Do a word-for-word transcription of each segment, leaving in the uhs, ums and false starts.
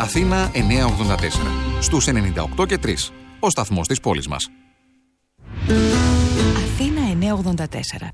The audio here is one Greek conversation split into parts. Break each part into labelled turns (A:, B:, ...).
A: Αθήνα εννιακόσια ογδόντα τέσσερα. Στους ενενήντα οκτώ και τρία. Ο σταθμός της πόλης μας.
B: Αθήνα εννιακόσια ογδόντα τέσσερα.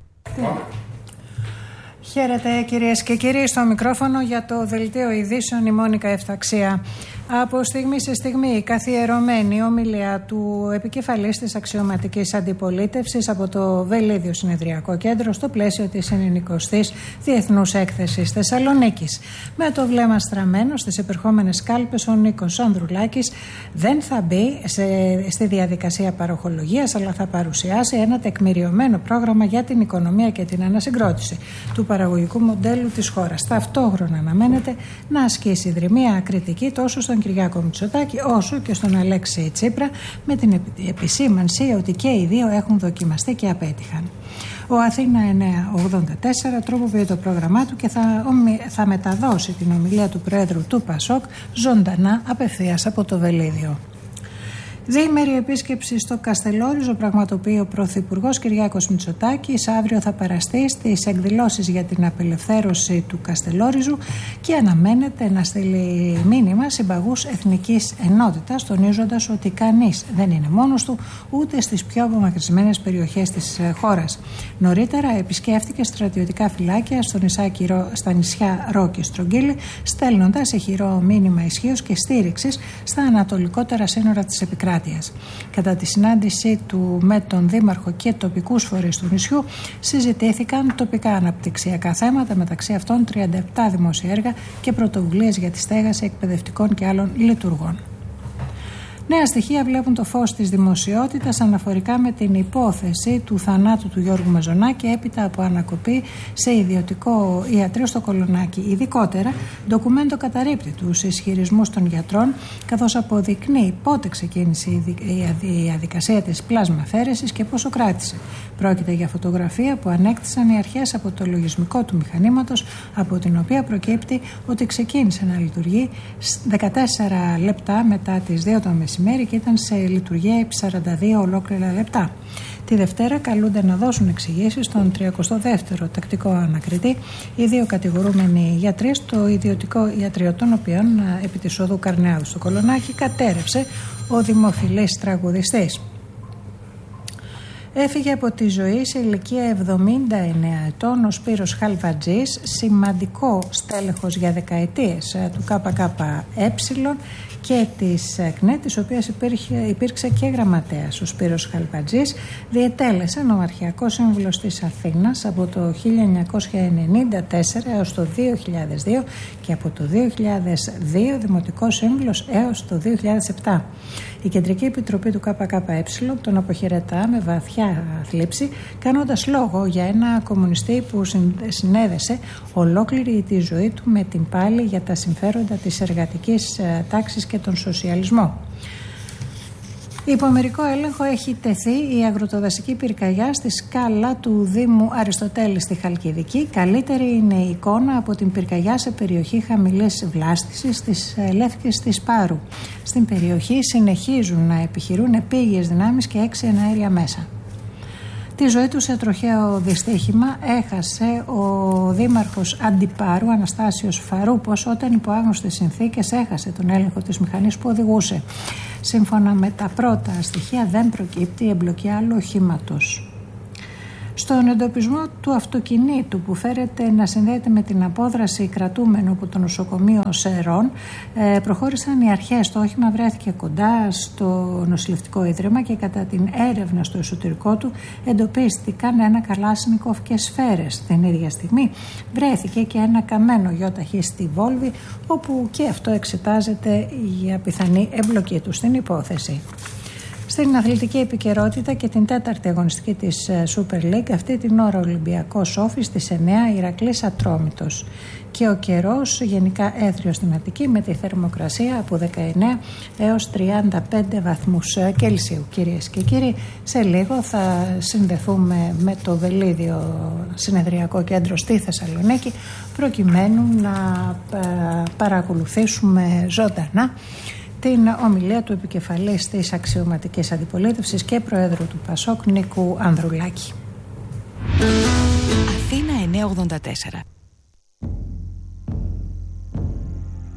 C: Χαίρετε κυρίες και κύριοι, στο μικρόφωνο για το Δελτίο Ειδήσεων η Μόνικα Ευταξία. Από στιγμή σε στιγμή η καθιερωμένη ομιλία του επικεφαλής της αξιωματικής αντιπολίτευσης από το Βελίδιο Συνεδριακό Κέντρο στο πλαίσιο της ενενηκοστής Διεθνούς Έκθεσης Θεσσαλονίκης. Με το βλέμμα στραμμένο στις επερχόμενες κάλπες, ο Νίκος Ανδρουλάκης δεν θα μπει σε, στη διαδικασία παροχολογίας, αλλά θα παρουσιάσει ένα τεκμηριωμένο πρόγραμμα για την οικονομία και την ανασυγκρότηση του παραγωγικού μοντέλου της χώρας. Ταυτόχρονα αναμένεται να ασκήσει δρυμία κριτική τόσο στον Κυριάκο Μητσοτάκη όσο και στον Αλέξη Τσίπρα, με την επισήμανση ότι και οι δύο έχουν δοκιμαστεί και απέτυχαν. Ο Αθήνα εννιακόσια ογδόντα τέσσερα τροποποιεί το πρόγραμμά του και θα, θα μεταδώσει την ομιλία του Προέδρου του ΠΑΣΟΚ ζωντανά απευθείας από το Βελίδιο. Διήμερη επίσκεψη στο Καστελόριζο πραγματοποιεί ο Πρωθυπουργός Κυριάκος Μητσοτάκης. Αύριο θα παραστεί στις εκδηλώσεις για την απελευθέρωση του Καστελόριζου και αναμένεται να στείλει μήνυμα συμπαγούς εθνικής ενότητας, τονίζοντας ότι κανείς δεν είναι μόνος του ούτε στις πιο απομακρυσμένες περιοχές της χώρας. Νωρίτερα επισκέφθηκε στρατιωτικά φυλάκια στο νησάκι, στα νησιά Ρο και Στρογγύλη, στέλνοντας ηχηρό μήνυμα ισχύως και στήριξης στα ανατολικότερα σύνορα της επικράτειας. Κατά τη συνάντησή του με τον Δήμαρχο και τοπικούς φορείς του νησιού, συζητήθηκαν τοπικά αναπτυξιακά θέματα, μεταξύ αυτών τριάντα επτά δημόσια έργα και πρωτοβουλίες για τη στέγαση εκπαιδευτικών και άλλων λειτουργών. Νέα στοιχεία βλέπουν το φως της δημοσιότητας αναφορικά με την υπόθεση του θανάτου του Γιώργου Μαζονάκη έπειτα από ανακοπή σε ιδιωτικό ιατρείο στο Κολονάκι. Ειδικότερα, ντοκουμέντο καταρρίπτει τους ισχυρισμούς των γιατρών, καθώς αποδεικνύει πότε ξεκίνησε η διαδικασία της πλάσμαφαίρεσης και πόσο κράτησε. Πρόκειται για φωτογραφία που ανέκτησαν οι αρχές από το λογισμικό του μηχανήματος, από την οποία προκύπτει ότι ξεκίνησε να λειτουργεί δεκατέσσερα λεπτά μετά τις δύο το μεσημέρι και ήταν σε λειτουργία επί σαράντα δύο ολόκληρα λεπτά. Τη Δευτέρα καλούνται να δώσουν εξηγήσεις στον τριακοστό δεύτερο τακτικό ανακριτή οι δύο κατηγορούμενοι γιατροί στο ιδιωτικό ιατρείο, των οποίων επί της οδού Καρνεάδου στο Κολονάκι κατέρευσε ο δημοφιλής τραγουδιστής. Έφυγε από τη ζωή σε ηλικία εβδομήντα εννέα ετών ο Σπύρος Χαλβατζής, σημαντικό στέλεχος για δεκαετίες του ΚΚΕ και της ΚΝΕ, της οποίας υπήρχε, υπήρξε και γραμματέας. Ο Σπύρος Χαλβατζής διετέλεσε νομαρχιακό σύμβουλος της Αθήνας από το χίλια εννιακόσια ενενήντα τέσσερα έως το δύο χιλιάδες δύο και από το δύο χιλιάδες δύο δημοτικός σύμβουλος έως το δύο χιλιάδες επτά. Η Κεντρική Επιτροπή του ΚΚΕ τον αποχαιρετά με βαθιά θλίψη, κάνοντας λόγο για ένα κομμουνιστή που συνέδεσε ολόκληρη τη ζωή του με την πάλη για τα συμφέροντα της εργατικής τάξης και τον σοσιαλισμό. Υπό μερικό έλεγχο έχει τεθεί η αγροτοδασική πυρκαγιά στη σκάλα του Δήμου Αριστοτέλη στη Χαλκιδική. Καλύτερη είναι η εικόνα από την πυρκαγιά σε περιοχή χαμηλής βλάστησης της Λεύκης της Πάρου. Στην περιοχή συνεχίζουν να επιχειρούν επίγειες δυνάμεις και έξι εναέρια μέσα. Τη ζωή του σε τροχαίο δυστύχημα έχασε ο δήμαρχος Αντιπάρου Αναστάσιος Φαρούπος όταν υπό άγνωστες συνθήκες έχασε τον έλεγχο της μηχανής που οδηγούσε. Σύμφωνα με τα πρώτα στοιχεία δεν προκύπτει η εμπλοκή άλλου οχήματος. Στον εντοπισμό του αυτοκινήτου που φέρεται να συνδέεται με την απόδραση κρατούμενου από το νοσοκομείο Σερών, προχώρησαν οι αρχές. Το όχημα βρέθηκε κοντά στο νοσηλευτικό ίδρυμα και κατά την έρευνα στο εσωτερικό του εντοπίστηκαν ένα καλάσνικοφ και σφαίρες. Την ίδια στιγμή βρέθηκε και ένα καμένο γιοταχή στη Βόλβη, όπου και αυτό εξετάζεται για πιθανή εμπλοκή του στην υπόθεση. Στην αθλητική επικαιρότητα και την τέταρτη αγωνιστική της Super League, αυτή την ώρα Ολυμπιακός Όφης στις εννιά, Ηρακλής Ατρόμητος. Και ο καιρός γενικά έθριος στην Αττική με τη θερμοκρασία από δεκαεννέα έως τριάντα πέντε βαθμούς Κελσίου. Κυρίες και κύριοι, σε λίγο θα συνδεθούμε με το Βελίδιο Συνεδριακό Κέντρο στη Θεσσαλονίκη προκειμένου να παρακολουθήσουμε ζωντανά την ομιλία του επικεφαλής της αξιωματικής αντιπολίτευσης και Προέδρου του ΠΑΣΟΚ Νίκου Ανδρουλάκη.
B: Αθήνα εννιακόσια ογδόντα τέσσερα.